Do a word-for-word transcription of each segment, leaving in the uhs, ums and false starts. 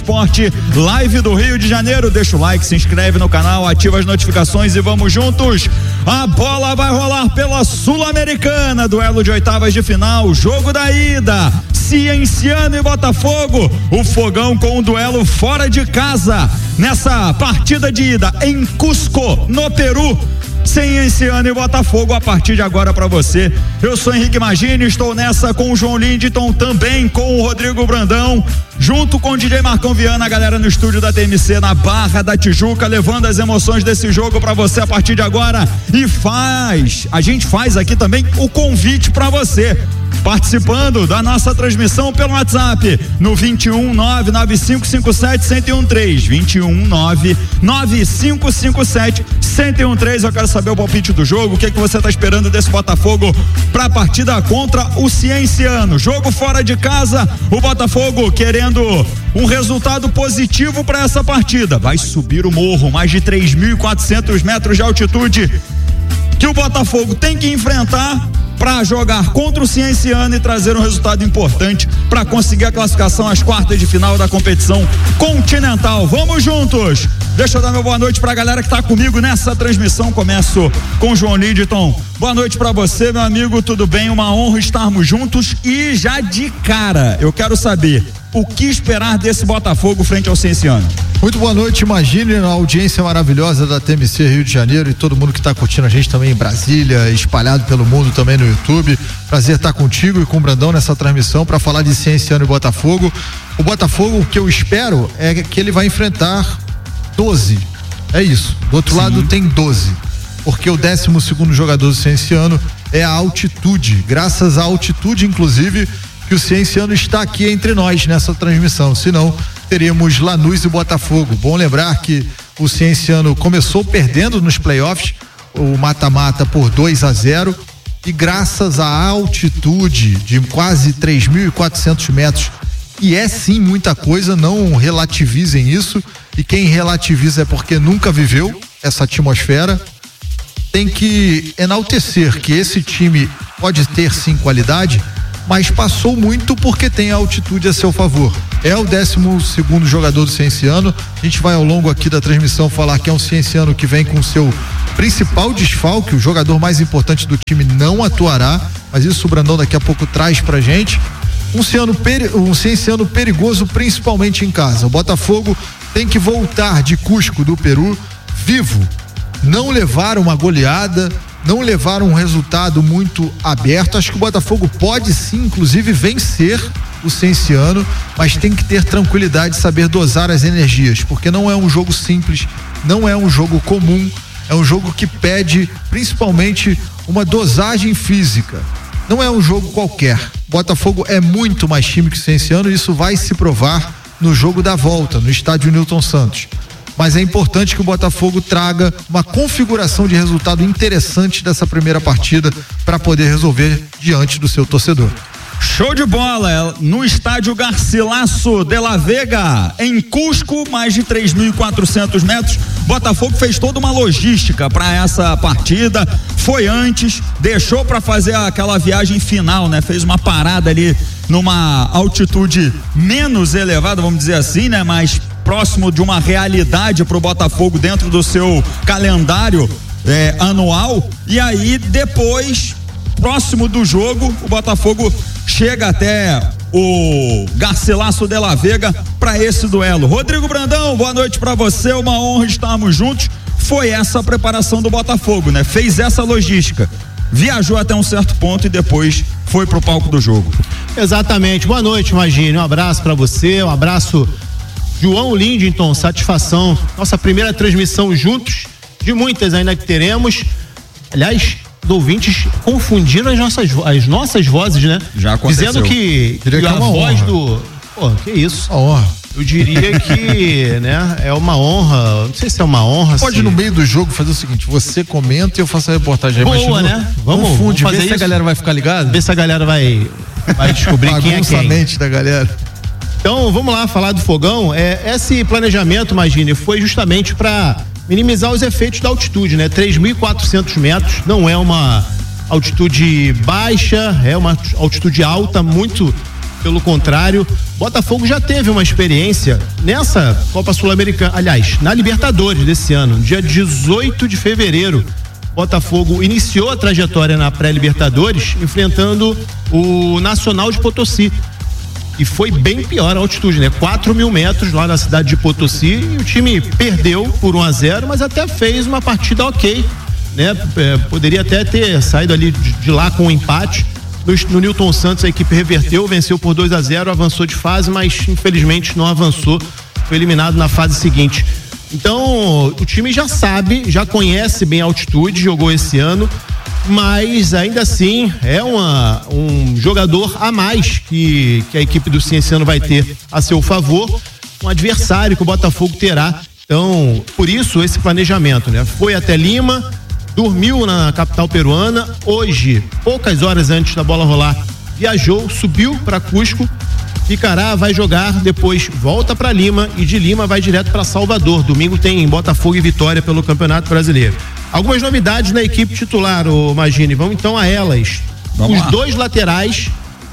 Esporte, live do Rio de Janeiro. Deixa o like, se inscreve no canal, ativa as notificações e vamos juntos. A bola vai rolar pela Sul-Americana, duelo de oitavas de final, jogo da ida, Cienciano e Botafogo, o Fogão com um duelo fora de casa, nessa partida de ida em Cusco, no Peru. Cienciano e Botafogo a partir de agora para você. Eu sou Henrique Magini, estou nessa com o João Lindenton, também com o Rodrigo Brandão, junto com o D J Marcão Viana, a galera no estúdio da T M C na Barra da Tijuca, levando as emoções desse jogo para você a partir de agora. E faz, a gente faz aqui também o convite para você participando da nossa transmissão pelo WhatsApp no vinte e um, nove nove cinco cinco sete, um zero um três, vinte e um, nove nove cinco cinco sete, um zero um três. Eu quero saber o palpite do jogo, o que é que você está esperando desse Botafogo para a partida contra o Cienciano. Jogo fora de casa, o Botafogo querendo um resultado positivo para essa partida. Vai subir o morro, mais de três mil e quatrocentos metros de altitude que o Botafogo tem que enfrentar para jogar contra o Cienciano e trazer um resultado importante para conseguir a classificação às quartas de final da competição continental. Vamos juntos! Deixa eu dar meu boa noite para a galera que está comigo nessa transmissão. Começo com o João Lindenton. Boa noite para você, meu amigo, tudo bem? Uma honra estarmos juntos e já de cara eu quero saber o que esperar desse Botafogo frente ao Cienciano. Muito boa noite, imagine a audiência maravilhosa da T M C Rio de Janeiro e todo mundo que está curtindo a gente também em Brasília, espalhado pelo mundo também no YouTube. Prazer estar contigo e com o Brandão nessa transmissão para falar de Cienciano e Botafogo. O Botafogo, o que eu espero é que ele vai enfrentar doze, é isso, do outro Sim. lado tem doze, porque o décimo segundo jogador do Cienciano é a altitude, graças à altitude inclusive que o Cienciano está aqui entre nós nessa transmissão, senão teríamos Lanús e Botafogo. Bom lembrar que o Cienciano começou perdendo nos playoffs, o mata-mata por dois a zero, e graças à altitude de quase três mil e quatrocentos metros, e é sim muita coisa, não relativizem isso, e quem relativiza é porque nunca viveu essa atmosfera. Tem que enaltecer que esse time pode ter sim qualidade, mas passou muito porque tem a altitude a seu favor. É o décimo segundo jogador do Cienciano. A gente vai ao longo aqui da transmissão falar que é um Cienciano que vem com seu principal desfalque, o jogador mais importante do time não atuará, mas isso o Brandão daqui a pouco traz pra gente. Um Cienciano, peri, um Cienciano perigoso, principalmente em casa. O Botafogo tem que voltar de Cusco, do Peru, vivo, não levar uma goleada, não levar um resultado muito aberto. Acho que o Botafogo pode sim, inclusive, vencer o Cienciano, mas tem que ter tranquilidade, saber dosar as energias, porque não é um jogo simples, não é um jogo comum, é um jogo que pede principalmente uma dosagem física. Não é um jogo qualquer. Botafogo é muito mais time que o Cienciano e isso vai se provar no jogo da volta, no estádio Newton Santos. Mas é importante que o Botafogo traga uma configuração de resultado interessante dessa primeira partida para poder resolver diante do seu torcedor. Show de bola, no estádio Garcilaso de la Vega, em Cusco, mais de três mil e quatrocentos metros. Botafogo fez toda uma logística para essa partida, foi antes, deixou para fazer aquela viagem final, né? Fez uma parada ali numa altitude menos elevada, vamos dizer assim, né? Mas próximo de uma realidade para o Botafogo dentro do seu calendário é, anual. E aí depois, próximo do jogo, o Botafogo chega até o Garcilaso de la Vega para esse duelo. Rodrigo Brandão, boa noite para você, uma honra estarmos juntos. Foi essa a preparação do Botafogo, né? Fez essa logística, viajou até um certo ponto e depois foi pro palco do jogo. Exatamente, boa noite, Imagine, um abraço para você, um abraço João Lindenton, satisfação, nossa primeira transmissão juntos, de muitas ainda que teremos. Aliás, os ouvintes confundiram as nossas, as nossas vozes, né? Já aconteceu. Dizendo que, que, que a voz honra. do... Pô, que isso? A honra. Eu diria que, né, é uma honra, não sei se é uma honra. Pode, se... no meio do jogo, fazer o seguinte, você comenta e eu faço a reportagem. Boa, Imagina, né? Vamos, confunde, vamos fazer ver isso. Se a galera vai ficar ligada. Ver se a galera vai, vai descobrir quem é quem. A mente da galera. Então, vamos lá falar do Fogão. É, esse planejamento, imagine, foi justamente para minimizar os efeitos da altitude, né? três mil e quatrocentos metros, não é uma altitude baixa, é uma altitude alta, muito Pelo contrário, Botafogo já teve uma experiência nessa Copa Sul-Americana, aliás, na Libertadores desse ano, dia dezoito de fevereiro. Botafogo iniciou a trajetória na pré-Libertadores enfrentando o Nacional de Potosí. E foi bem pior a altitude, né? quatro mil metros lá na cidade de Potosí, e o time perdeu por um a zero, mas até fez uma partida ok, né? É, poderia até ter saído ali de, de lá com um empate. No, no Newton Santos a equipe reverteu, venceu por dois a zero, avançou de fase, mas infelizmente não avançou, foi eliminado na fase seguinte. Então o time já sabe, já conhece bem a altitude, jogou esse ano, mas ainda assim é uma, um jogador a mais que, que a equipe do Cienciano vai ter a seu favor, um adversário que o Botafogo terá. Então, por isso esse planejamento, né? Foi até Lima, dormiu na capital peruana, hoje, poucas horas antes da bola rolar, viajou, subiu para Cusco, ficará, vai jogar, depois volta para Lima e de Lima vai direto para Salvador. Domingo tem Botafogo e Vitória pelo Campeonato Brasileiro. Algumas novidades na equipe titular, ô Magini, vamos então a elas. Vamos Os lá. dois laterais,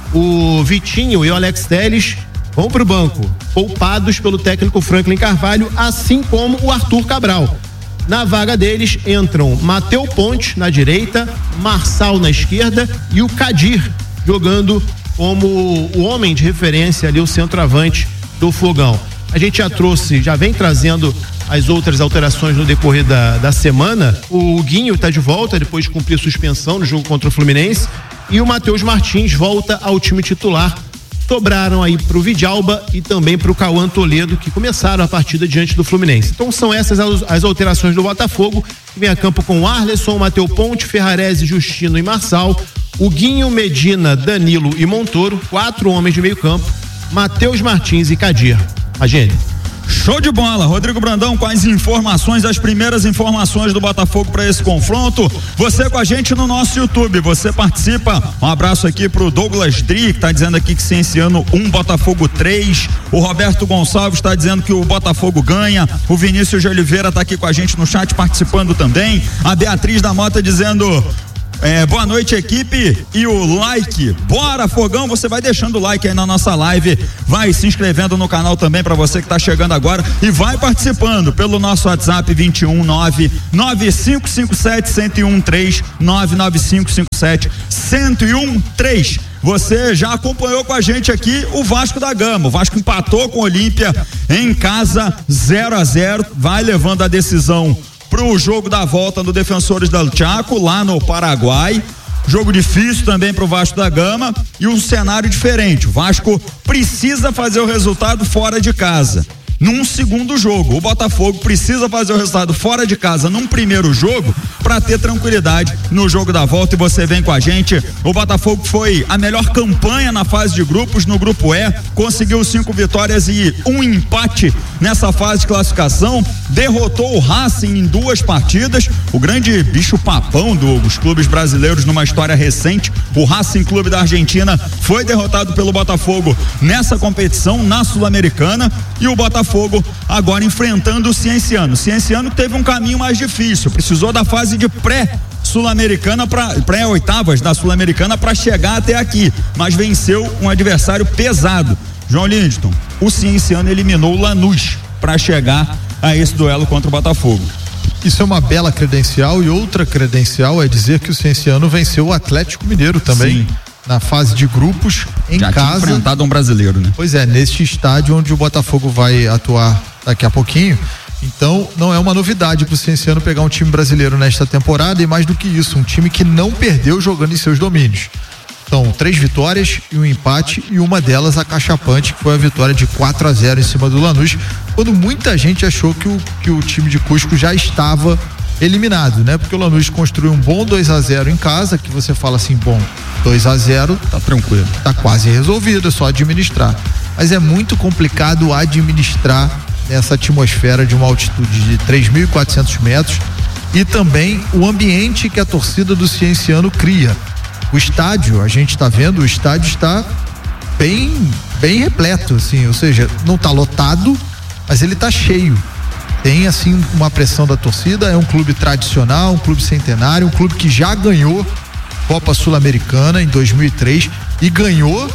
o Vitinho e o Alex Telles, vão pro banco, poupados pelo técnico Franklin Carvalho, assim como o Arthur Cabral. Na vaga deles entram Mateu Ponte na direita, Marçal na esquerda e o Kadir jogando como o homem de referência ali, o centroavante do Fogão. A gente já trouxe, já vem trazendo as outras alterações no decorrer da, da semana. O Guinho está de volta depois de cumprir suspensão no jogo contra o Fluminense, e o Matheus Martins volta ao time titular. Sobraram aí pro Vidalba e também pro Cauã Toledo, que começaram a partida diante do Fluminense. Então são essas as, as alterações do Botafogo, que vem a campo com Arleson, Mateu Ponte, Ferrarese, Justino e Marçal, o Guinho, Medina, Danilo e Montoro, quatro homens de meio campo, Matheus Martins e Kadir. Agênio. Show de bola, Rodrigo Brandão com as informações, as primeiras informações do Botafogo para esse confronto. Você com a gente no nosso YouTube, você participa. Um abraço aqui pro Douglas Dri, que tá dizendo aqui que Cienciano um, Botafogo três. O Roberto Gonçalves tá dizendo que o Botafogo ganha. O Vinícius de Oliveira tá aqui com a gente no chat participando também. A Beatriz da Mota dizendo: É, boa noite, equipe, e o like, bora Fogão, você vai deixando o like aí na nossa live, vai se inscrevendo no canal também para você que tá chegando agora e vai participando pelo nosso WhatsApp vinte e um nove nove cinco cinco sete um zero um três nove nove cinco cinco sete um zero um três. Você já acompanhou com a gente aqui o Vasco da Gama. O Vasco empatou com o Olímpia em casa, zero a zero, vai levando a decisão pro jogo da volta do Defensores del Chaco, lá no Paraguai. Jogo difícil também pro Vasco da Gama e um cenário diferente. O Vasco precisa fazer o resultado fora de casa num segundo jogo. O Botafogo precisa fazer o resultado fora de casa num primeiro jogo para ter tranquilidade no jogo da volta. E você vem com a gente. O Botafogo foi a melhor campanha na fase de grupos, no grupo E, conseguiu cinco vitórias e um empate nessa fase de classificação, derrotou o Racing em duas partidas, o grande bicho papão dos clubes brasileiros numa história recente. O Racing Clube da Argentina foi derrotado pelo Botafogo nessa competição, na Sul-Americana, e o Botafogo agora enfrentando o Cienciano. O Cienciano teve um caminho mais difícil, precisou da fase de pré Sul-Americana para pré-oitavas da Sul-Americana para chegar até aqui, mas venceu um adversário pesado. João Lindton, o Cienciano eliminou o Lanús para chegar a esse duelo contra o Botafogo. Isso é uma bela credencial, e outra credencial é dizer que o Cienciano venceu o Atlético Mineiro também. Sim. Na fase de grupos, em Já casa. Tinha enfrentado um brasileiro, né? Pois é, neste estádio onde o Botafogo vai atuar daqui a pouquinho. Então, não é uma novidade pro Cienciano pegar um time brasileiro nesta temporada, e mais do que isso, um time que não perdeu jogando em seus domínios. Então, três vitórias e um empate, e uma delas acachapante, que foi a vitória de quatro a zero em cima do Lanús, quando muita gente achou que o, que o time de Cusco já estava eliminado, né? Porque o Lanús construiu um bom dois a zero em casa, que você fala assim, bom, dois a zero, tá tranquilo, tá quase resolvido, é só administrar. Mas é muito complicado administrar nessa atmosfera de uma altitude de três mil e quatrocentos metros, e também o ambiente que a torcida do Cienciano cria. O estádio, a gente tá vendo, o estádio está bem, bem repleto, assim, ou seja, não tá lotado, mas ele tá cheio. Tem, assim, uma pressão da torcida. É um clube tradicional, um clube centenário, um clube que já ganhou Copa Sul-Americana em dois mil e três e ganhou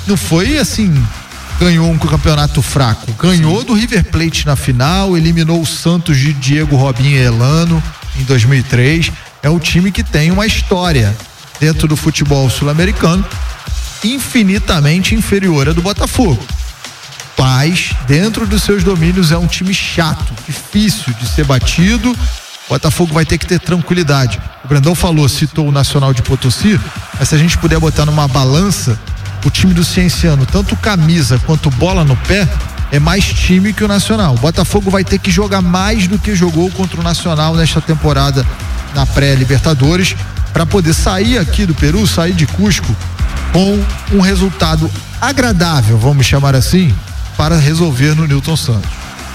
não foi assim, ganhou um campeonato fraco, ganhou Sim. do River Plate na final, eliminou o Santos de Diego Robinho e Elano em dois mil e três. É um time que tem uma história dentro do futebol sul-americano infinitamente inferior à do Botafogo. Mas, dentro dos seus domínios, é um time chato, difícil de ser batido. O Botafogo vai ter que ter tranquilidade. O Brandão falou, citou o Nacional de Potosí, mas se a gente puder botar numa balança, o time do Cienciano, tanto camisa quanto bola no pé, é mais time que o Nacional. O Botafogo vai ter que jogar mais do que jogou contra o Nacional nesta temporada na pré-Libertadores, para poder sair aqui do Peru, sair de Cusco com um resultado agradável, vamos chamar assim, para resolver no Newton Santos.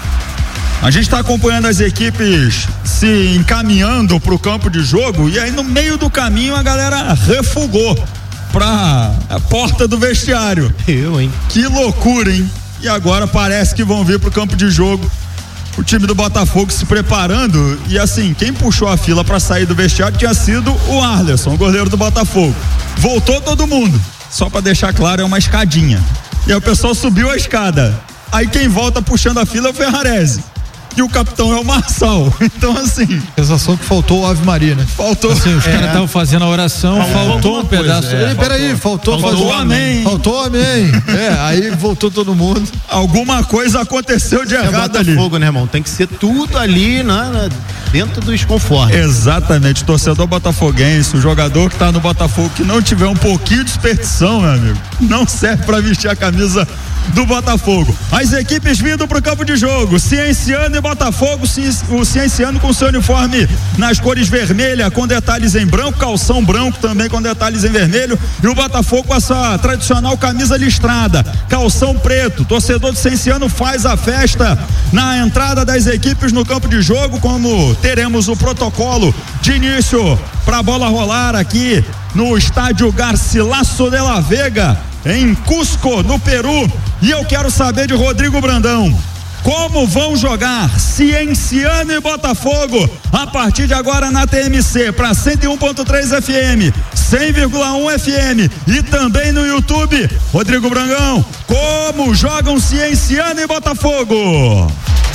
A gente está acompanhando as equipes se encaminhando para o campo de jogo e aí no meio do caminho a galera refugou para a porta do vestiário. Eu, hein? Que loucura, hein? E agora parece que vão vir para o campo de jogo. O time do Botafogo se preparando e assim, quem puxou a fila para sair do vestiário tinha sido o Arlerson, o goleiro do Botafogo. Voltou todo mundo, só para deixar claro, é uma escadinha. E aí o pessoal subiu a escada. Aí quem volta puxando a fila é o Ferrarese. E o capitão é o Marçal. Então, assim. Sensação que faltou o Ave Maria, né? Faltou. Assim, os é. caras estavam fazendo a oração, faltou, faltou um pedaço. Coisa, é. Peraí, faltou, faltou, faltou amém. Faltou amém. É, aí voltou todo mundo. Alguma coisa aconteceu de errado ali. É Botafogo, né, irmão? Tem que ser tudo ali na, na, dentro dos conformes. Exatamente. O torcedor botafoguense, o jogador que tá no Botafogo que não tiver um pouquinho de superstição, meu amigo, não serve pra vestir a camisa do Botafogo. As equipes vindo pro campo de jogo, Cienciano e Botafogo, o Cienciano com seu uniforme nas cores vermelha com detalhes em branco, calção branco também com detalhes em vermelho, e o Botafogo com a sua tradicional camisa listrada, calção preto. Torcedor do Cienciano faz a festa na entrada das equipes no campo de jogo, como teremos o protocolo de início para a bola rolar aqui no estádio Garcilaso de la Vega, em Cusco, no Peru. E eu quero saber de Rodrigo Brandão, como vão jogar Cienciano e Botafogo a partir de agora na T M C para cento e um ponto três F M, cem vírgula um F M e também no YouTube. Rodrigo Brandão, como jogam Cienciano e Botafogo?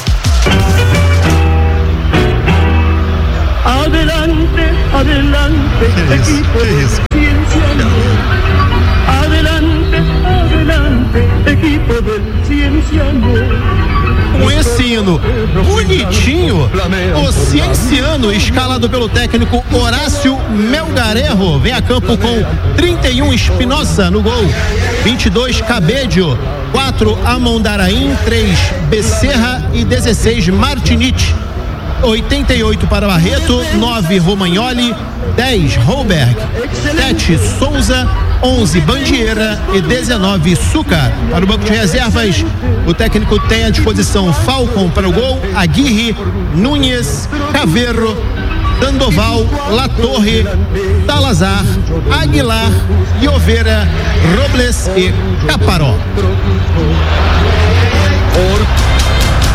Adelante, adelante, equipo Cienciano. Adelante, adelante, equipo del Cienciano. Com esse hino bonitinho, o Cienciano, escalado pelo técnico Horácio Melgarejo, vem a campo com trinta e um Espinosa no gol, vinte e dois Cabedio, quatro Amondaraim, três Becerra e dezesseis Martinite. oitenta e oito para Barreto, nove Romagnoli, dez Holberg, sete Souza, onze Bandieira e dezenove Sucar. Para o banco de reservas, o técnico tem à disposição Falcon para o gol, Aguirre, Núñez, Caveiro, Sandoval, Latorre, Salazar, Aguilar, Lloveira, Robles e Caparó.